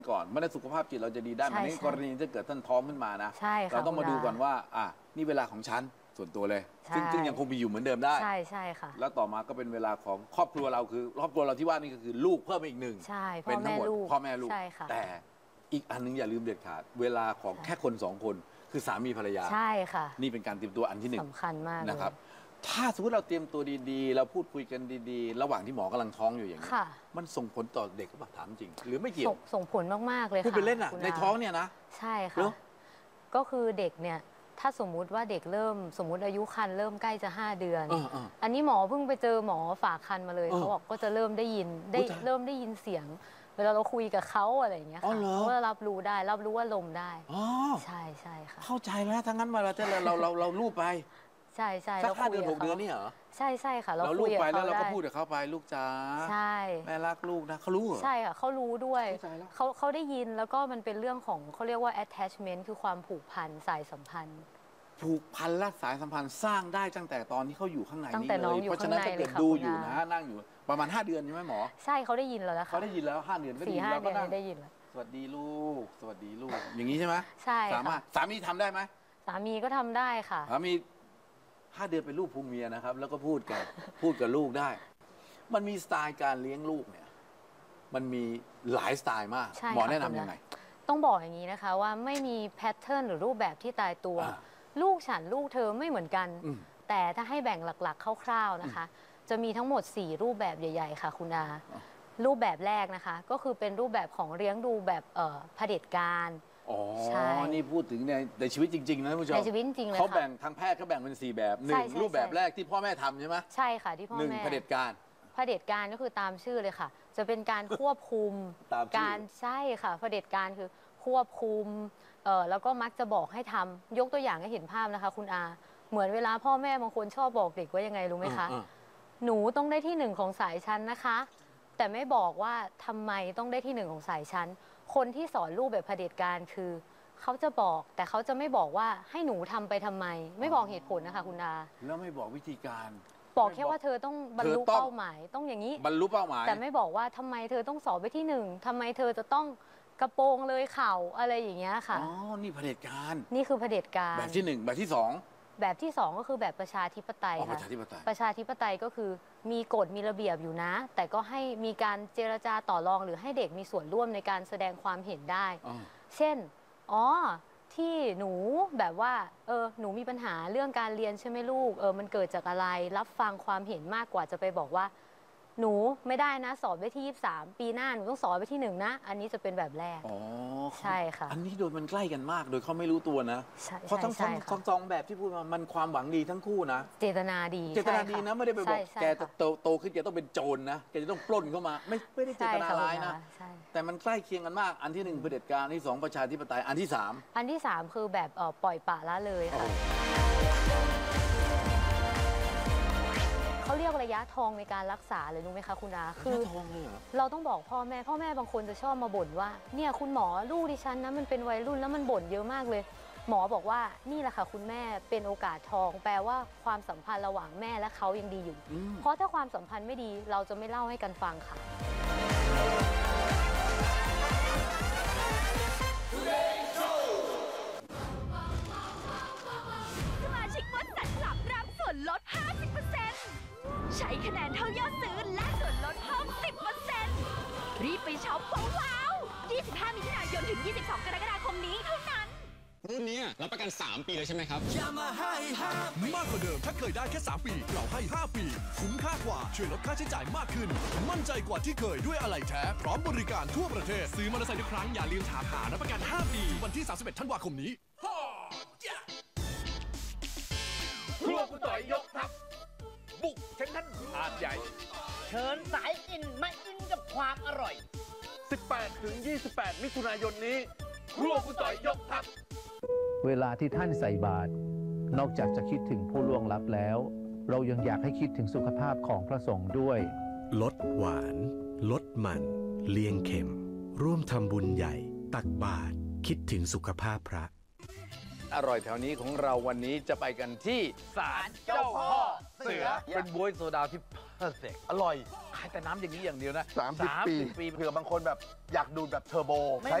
ก่อนไม่ได้สุขภาพจิตเราจะดีได้ไหมในกรณีถ้าเกิดท่านท้องขึ้นมานะใช่ค่ะเราต้องมาดูก่อนว่านี่เวลาของฉันส่วนตัวเลยซึ่งยังคงมีอยู่เหมือนเดิมได้ใช่ค่ะแล้วต่อมาก็เป็นเวลาของครอบครัวเราคือครอบครัวเราที่ว่านี่ก็คือลูกเพิ่มอีกหนึ่งใช่เป็นทั้งหมดพ่อแม่ลูกใช่ค่ะแต่อีกอันนึงอย่าลืมเด็ดขาดเวลาของแค่คนสองคนคือสามีภรรยาใช่ค่ะนี่เป็นการเตรียมตัวอันที่หนึ่งสำคัญมากนะครับถ้าสมมติเราเตรียมตัวดีๆเราพูดคุยกันดีๆระหว่างที่หมอกำลังท้องอยู่อย่างนี้มันส่งผลต่อเด็กหรือเปล่าถามจริงหรือไม่เกี่ยวส่งผลมากๆเลยค่ะพูดไปเล่นในท้องเนี่ยนะใช่ค่ะก็คือเด็กเนี่ยถ้าสมมุติว่าเด็กเริ่มสมมุติอายุครรภ์เริ่มใกล้จะ5 เดือนอันนี้หมอเพิ่งไปเจอหมอฝากครรภ์มาเลยเขาบอกก็จะเริ่มได้ยินเริ่มได้ยินเสียงเวลาเราคุยกับเขาอะไรอย่างเงี้ยค่ะเขาก็รับรู้ได้รับรู้ว่าลมได้ใช่ค่ะเข้าใจแล้วทั้งนั้นมาเราลูบไปใช่สัก5 เดือน6 เดือนนี่เหรอใช่ค่ะเราลูบไปแล้วเราก็พูดกับเขาไปลูกจ๋าใช่แม่รักลูกนะเขารู้เหรอใช่ค่ะเขารู้ด้วยเขาได้ยินแล้วก็มันเป็นเรื่องของเขาเรียกว่า attachment คือความผูกพันสายสัมพันธ์ผูกพันและสายสัมพันธ์สร้างได้ตั้งแต่ตอนที่เขาอยู่ข้างในนี้เลยเพราะฉะนั้นถ้าเกิดดูอยู่นะนั่งอยู่ประมาณ5 เดือนใช่ไหมหมอใช่เขาได้ยินแล้วนะคะเขาได้ยินแล้ว5 เดือนก็ดีแล้วก็นั่งได้ยินแล้วสวัสดีลูกสวัสดีลูกอย่างนี้ใช่ไหมใช่สามารถสามีทำได้ไหมสามีก็ทำได้ค่ะสามี5 เดือนเป็นลูกพุงเมียนะครับแล้วก็พูดกับลูกได้มันมีสไตล์การเลี้ยงลูกเนี่ยมันมีหลายสไตล์มากหมอแนะนำยังไงต้องบอกอย่างนี้นะคะว่าไม่มีแพทเทิร์นหรือรูปแบบที่ตายตัวลูกฉันลูกเธอไม่เหมือนกันแต่ถ้าให้แบ่งหลักๆคร่าวๆนะคะจะมีทั้งหมด4 รูปแบบใหญ่ๆค่ะคุณอารูปแบบแรกนะคะก็คือเป็นรูปแบบของเลี้ยงดูแบบเผด็จการใช่นี่พูดถึงในชีวิตจริงๆนะผู้ชมในชีวิตจริงเลยเขาแบ่งทางแพทย์เขาแบ่งเป็น4 แบบ1รูปแบบแรกที่พ่อแม่ทำใช่ไหมใช่ค่ะที่พ่อแม่ 1เผด็จการเผด็จการก็คือตามชื่อเลยค่ะจะเป็นการควบคุมการใช่ค่ะเผด็จการคือควบคุมแล้วก็มักจะบอกให้ทำยกตัวอย่างให้เห็นภาพนะคะคุณอาเหมือนเวลาพ่อแม่บางคนชอบบอกเด็กว่ายังไงรู้ไหมคะหนูต้องได้ที่1ของสายชั้นนะคะแต่ไม่บอกว่าทำไมต้องได้ที่1ของสายชั้นคนที่สอนลูกแบบเผด็จการคือเขาจะบอกแต่เขาจะไม่บอกว่าให้หนูทำไปทำไมไม่บอกเหตุผลนะคะคุณอาแล้วไม่บอกวิธีการบอกแค่ว่าเธอต้องบรรลุเป้าหมายต้องอย่างนี้บรรลุเป้าหมายแต่ไม่บอกว่าทำไมเธอต้องสอบไปที่1ทำไมเธอจะต้องกระโปรงเลยเข่าอะไรอย่างเงี้ยค่ะนี่เผด็จการนี่คือเผด็จการแบบที่1แบบที่2 แบบที่2ก็คือแบบประชาธิปไตยค่ะประชาธิปไตยก็คือมีกฎมีระเบียบอยู่นะแต่ก็ให้มีการเจรจาต่อรองหรือให้เด็กมีส่วนร่วมในการแสดงความเห็นได้เช่นที่หนูแบบว่าหนูมีปัญหาเรื่องการเรียนใช่ไหมลูกมันเกิดจากอะไรรับฟังความเห็นมากกว่าจะไปบอกว่าหนูไม่ได้นะสอบได้ที่23ปีหน้าหนูต้องสอบไปที่1นะอันนี้จะเป็นแบบแรกใช่ค่ะอันนี้โดยมันใกล้กันมากโดยเขาไม่รู้ตัวนะเพราะทั้งสองแบบที่พูดมามันความหวังดีทั้งคู่นะเจตนาดีนะไม่ได้ไปบอกแกจะโตขึ้นแกต้องเป็นโจรนะแกจะต้องปล้นเข้ามาไม่ได้เจตนาร้ายนะแต่มันใกล้เคียงกันมากอันที่1เผด็จการอันที่2ประชาธิปไตยอันที่ 3คือแบบปล่อยปละละเลยค่ะเขาเรียกระยะทองในการรักษาเลยรู้ไหมคะคุณอาคือเราต้องบอกพ่อแม่บางคนจะชอบมาบ่นว่าเนี่ยคุณหมอลูกดิฉันนะมันเป็นวัยรุ่นแล้วมันบ่นเยอะมากเลยหมอบอกว่านี่แหละค่ะคุณแม่เป็นโอกาสทองแปลว่าความสัมพันธ์ระหว่างแม่และเขายังดีอยู่เพราะถ้าความสัมพันธ์ไม่ดีเราจะไม่เล่าให้กันฟังค่ะสมาชิกวัดสันหลับรับส่วนลด 50% ใช้คะแนนเท่ายอดซื้อและส่วนลดเพิ่ม 10% รีบไปช็อปว้าว 25 มิถุนายนถึง 22 กรกฎาคมนี้เท่านั้นรุ่นนี้รับประกัน 3 ปีเลยใช่ไหมครับมากกว่าเดิมถ้าเคยได้แค่ 3 ปีเราให้ 5 ปีคุ้มค่ากว่าช่วยลดค่าใช้จ่ายมากขึ้นมั่นใจกว่าที่เคยด้วยอะไหล่แท้พร้อมบริการทั่วประเทศซื้อมอเตอร์ไซค์ทุกครั้งอย่าลืมถามหารับประกัน 5 ปีวันที่ 31 ธันวาคมนี้ครัวคุณต่อยยกทัพบุกเซ็นทรัลหาดใหญ่เชิญสายกินมาอินกับความอร่อย 18 ถึง 28 มิถุนายนนี้ครัวคุณต่อยยกทัพเวลาที่ท่านใส่บาตรนอกจากจะคิดถึงผู้ล่วงลับแล้วเรายังอยากให้คิดถึงสุขภาพของพระสงฆ์ด้วยลดหวานลดมันเลี่ยงเค็มร่วมทำบุญใหญ่ตักบาตรคิดถึงสุขภาพพระอร่อยแถวนี้ของเราวันนี้จะไปกันที่ศาลเจ้าพ่อเสือเป็นบ๊วยโซดาที่ perfect อร่อยขายแต่น้ำอย่างนี้อย่างเดียวนะ 30 ปีเผื่อบางคนแบบอยากดูดแบบเทอร์โบ